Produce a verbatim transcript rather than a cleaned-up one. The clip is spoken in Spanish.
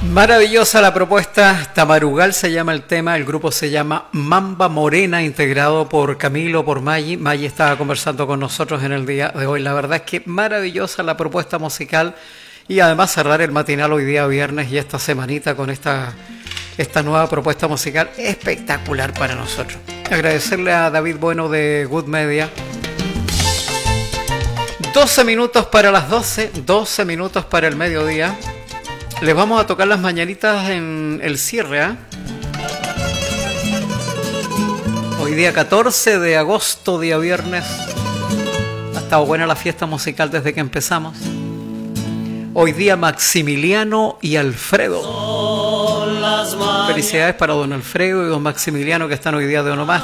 Maravillosa la propuesta, Tamarugal se llama el tema, el grupo se llama Mamba Morena, integrado por Camilo, por Maggi. Maggi estaba conversando con nosotros en el día de hoy. La verdad es que maravillosa la propuesta musical y además cerrar el matinal hoy día viernes y esta semanita con esta, esta nueva propuesta musical espectacular para nosotros. Agradecerle a David Bueno de Good Media. doce minutos para las doce, doce minutos para el mediodía. Les vamos a tocar las mañanitas en el cierre, ¿eh? Hoy día catorce de agosto, día viernes. Ha estado buena la fiesta musical desde que empezamos. Hoy día Maximiliano y Alfredo. Felicidades para don Alfredo y don Maximiliano que están hoy día de onomástico.